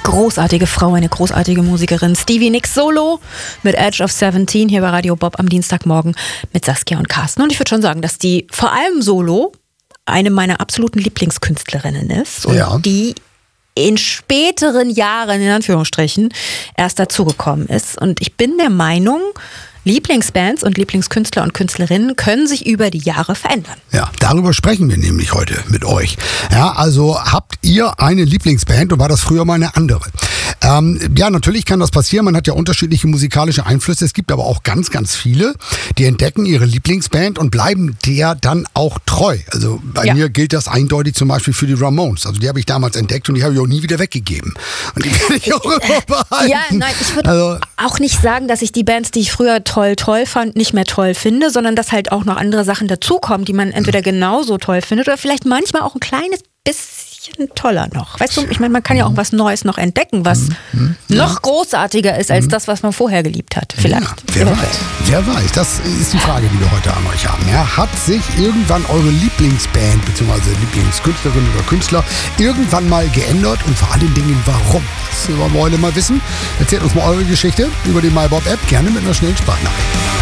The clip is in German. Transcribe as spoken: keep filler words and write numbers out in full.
großartige Frau, eine großartige Musikerin. Stevie Nicks Solo mit Edge of seventeen hier bei Radio Bob am Dienstagmorgen mit Saskia und Carsten. Und ich würde schon sagen, dass die vor allem Solo eine meiner absoluten Lieblingskünstlerinnen ist und Ja. die in späteren Jahren, in Anführungsstrichen, erst dazugekommen ist. Und ich bin der Meinung, Lieblingsbands und Lieblingskünstler und Künstlerinnen können sich über die Jahre verändern. Ja, darüber sprechen wir nämlich heute mit euch. Ja, also habt ihr eine Lieblingsband und war das früher mal eine andere? Ähm, ja, natürlich kann das passieren. Man hat ja unterschiedliche musikalische Einflüsse. Es gibt aber auch ganz, ganz viele, die entdecken ihre Lieblingsband und bleiben der dann auch treu. Also bei Ja. mir gilt das eindeutig zum Beispiel für die Ramones. Also die habe ich damals entdeckt und die habe ich auch nie wieder weggegeben. Und die werde ich auch immer behalten. Ja, nein, ich würde Also, auch nicht sagen, dass ich die Bands, die ich früher toll, toll fand, nicht mehr toll finde, sondern dass halt auch noch andere Sachen dazukommen, die man entweder genauso toll findet oder vielleicht manchmal auch ein kleines bisschen toller noch. Weißt du, ich meine, man kann ja auch was Neues noch entdecken, was noch großartiger ist als das, was man vorher geliebt hat. Vielleicht. Ja, wer weiß. Wer weiß. Das ist die Frage, die wir heute an euch haben. Ja, hat sich irgendwann eure Lieblingsband bzw. Lieblingskünstlerin oder Künstler irgendwann mal geändert und vor allen Dingen warum? Das wollen wir heute mal wissen. Erzählt uns mal eure Geschichte über die MyBob-App, gerne mit einer schnellen Sprachnachricht.